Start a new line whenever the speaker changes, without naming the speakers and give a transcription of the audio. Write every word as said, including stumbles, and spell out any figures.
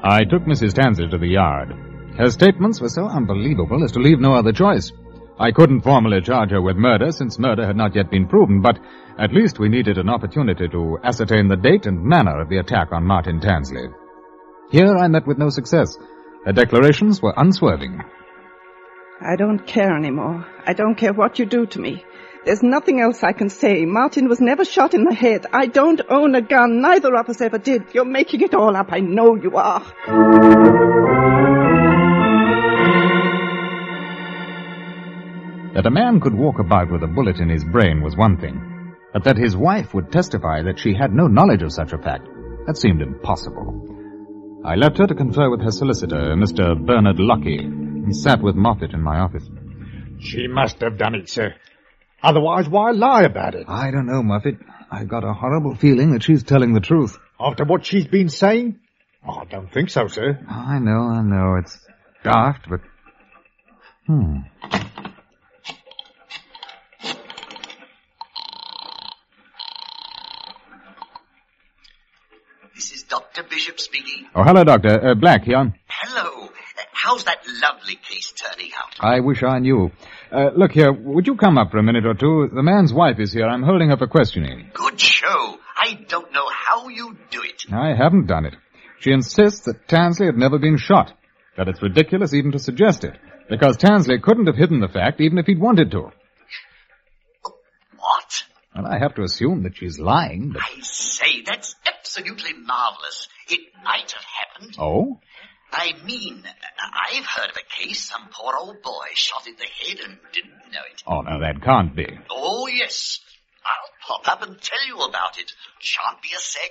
I took Missus Tansley to the yard. Her statements were so unbelievable as to leave no other choice. I couldn't formally charge her with murder since murder had not yet been proven, but at least we needed an opportunity to ascertain the date and manner of the attack on Martin Tansley. Here I met with no success. Her declarations were unswerving.
I don't care anymore. I don't care what you do to me. There's nothing else I can say. Martin was never shot in the head. I don't own a gun. Neither of us ever did. You're making it all up. I know you are.
That a man could walk about with a bullet in his brain was one thing, but that his wife would testify that she had no knowledge of such a fact, that seemed impossible. I left her to confer with her solicitor, Mister Bernard Lockie, and sat with Moffat in my office.
She must have done it, sir. Otherwise, why lie about it?
I don't know, Moffat. I've got a horrible feeling that she's telling the truth.
After what she's been saying? Oh, I don't think so, sir.
I know, I know. It's daft, but... Hmm...
This is Doctor Bishop speaking.
Oh, hello, Doctor. Uh, Black here.
Hello. Uh, how's that lovely case turning out?
I wish I knew. Uh, look here, would you come up for a minute or two? The man's wife is here. I'm holding her for questioning.
Good show. I don't know how you do it.
I haven't done it. She insists that Tansley had never been shot, that it's ridiculous even to suggest it, because Tansley couldn't have hidden the fact even if he'd wanted to.
What?
And I have to assume that she's lying, but...
I say, that's absolutely marvelous. It might have happened.
Oh?
I mean, I've heard of a case, some poor old boy shot in the head and didn't know it.
Oh, no, that can't be.
Oh, yes. I'll pop up and tell you about it. Shan't be a sec.